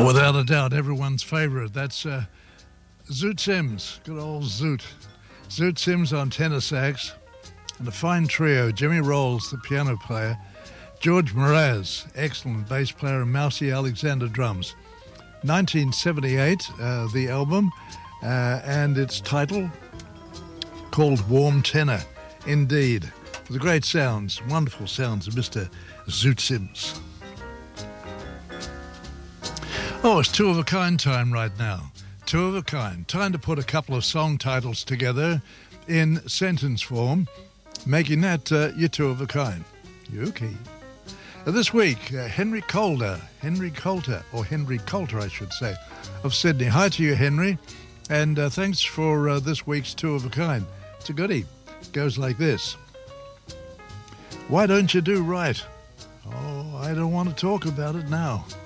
Without a doubt, everyone's favourite. That's Zoot Sims, good old Zoot. Zoot Sims on tenor sax, and a fine trio, Jimmy Rolls, the piano player, George Mraz, excellent bass player, and Mousy Alexander, drums. 1978, the album, and its title called Warm Tenor, indeed. The great sounds, wonderful sounds of Mr. Zoot Sims. Oh, it's two of a kind time right now. Two of a kind. Time to put a couple of song titles together in sentence form, making that your two of a kind. You okay? This week, Henry Coulter, I should say, of Sydney. Hi to you, Henry, and thanks for this week's two of a kind. It's a goodie. It goes like this. Why don't you do right? Oh, I don't want to talk about it now.